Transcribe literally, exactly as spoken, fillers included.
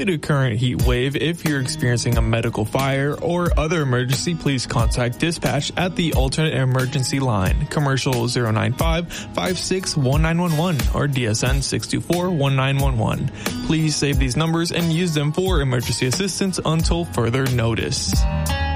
due to current heat wave. If you're experiencing a medical fire or other emergency, please contact dispatch at the alternate emergency line, commercial zero nine five, five six one nine one one or D S N six two four, one nine one one. Please save these numbers and use them for emergency assistance until further notice.